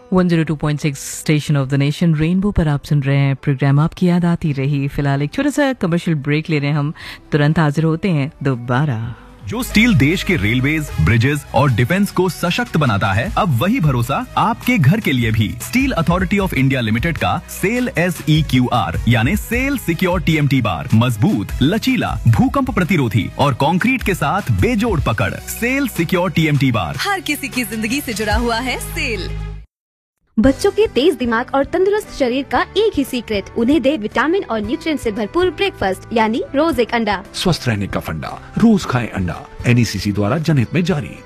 102.6 station of the nation rainbow पर आप सुन रहे हैं प्रोग्राम आपकी याद आती रही। फिलहाल एक छोटा सा कमर्शियल ब्रेक ले रहे हैं, हम तुरंत हाजिर होते हैं दोबारा। जो स्टील देश के रेलवेज, ब्रिजेस और डिफेंस को सशक्त बनाता है, अब वही भरोसा आपके घर के लिए भी। Steel authority of India limited का सेल SEQR यानी सेल सिक्योर TMT बार मजबूत, लचीला, भूकंप प्रतिरोधी और कंक्रीट के साथ बेजोड़ पकड़। सेल सिक्योर TMT बार हर किसी की जिंदगी से जुड़ा हुआ है सेल। बच्चों के तेज दिमाग और तंदुरुस्त शरीर का एक ही सीक्रेट, उन्हें दे विटामिन और न्यूट्रिएंट से भरपूर ब्रेकफास्ट यानी रोज एक अंडा। स्वस्थ रहने का फंडा, रोज खाएं अंडा। NECC द्वारा जनहित में जारी।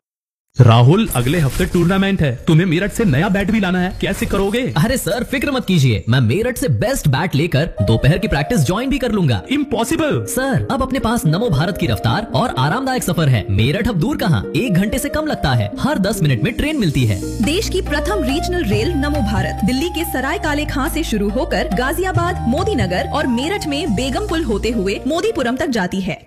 राहुल, अगले हफ्ते टूर्नामेंट है, तुम्हें मेरठ से नया बैट भी लाना है, कैसे करोगे? अरे सर फिक्र मत कीजिए, मैं मेरठ से बेस्ट बैट लेकर दोपहर की प्रैक्टिस ज्वाइन भी कर लूंगा। इम्पॉसिबल सर, अब अपने पास नमो भारत की रफ्तार और आरामदायक सफर है। मेरठ अब दूर कहाँ, 1 घंटे से कम लगता है। हर 10 मिनट में ट्रेन मिलती है। देश की प्रथम रीजनल रेल नमो भारत दिल्ली के सराय काले खां से शुरू होकर गाजियाबाद, मोदी नगर और मेरठ में बेगमपुल होते हुए मोदीपुरम तक जाती है।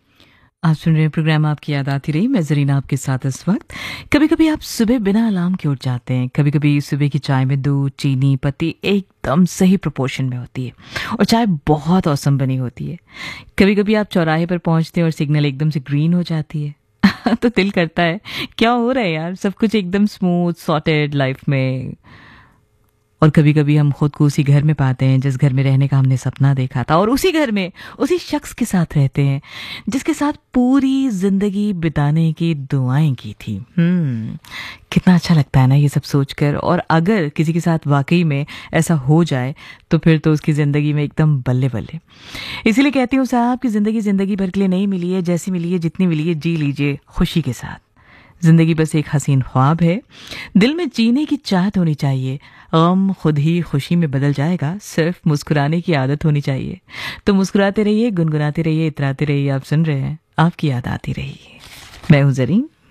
आप सुन रहे हैं प्रोग्राम आपकी याद आती रही। मैं जरीना आपके साथ इस वक्त। कभी कभी आप सुबह बिना अलार्म के उठ जाते हैं। कभी कभी सुबह की चाय में दूध, चीनी, पत्ती एकदम सही प्रोपोर्शन में होती है और चाय बहुत औसम बनी होती है। कभी कभी आप चौराहे पर पहुंचते हैं और सिग्नल एकदम से ग्रीन हो जाती है तो दिल करता है क्या हो रहा है यार, सब कुछ एकदम स्मूथ सॉर्टेड लाइफ में। और कभी कभी हम खुद को उसी घर में पाते हैं जिस घर में रहने का हमने सपना देखा था, और उसी घर में उसी शख्स के साथ रहते हैं जिसके साथ पूरी जिंदगी बिताने की दुआएं की थी। कितना अच्छा लगता है ना ये सब सोचकर। और अगर किसी के साथ वाकई में ऐसा हो जाए तो फिर तो उसकी जिंदगी में एकदम बल्ले बल्ले। इसीलिए कहती हूँ साहब कि जिंदगी भर के लिए नहीं मिली है, जैसी मिली है, जितनी मिली है, जी लीजिए खुशी के साथ। जिंदगी बस एक हसीन ख्वाब है, दिल में जीने की चाहत होनी चाहिए। गम खुद ही खुशी में बदल जाएगा, सिर्फ मुस्कुराने की आदत होनी चाहिए। तो मुस्कुराते रहिए, गुनगुनाते रहिए, इतराते रहिए। आप सुन रहे हैं आपकी याद आती रही। मैं हूं जरीन।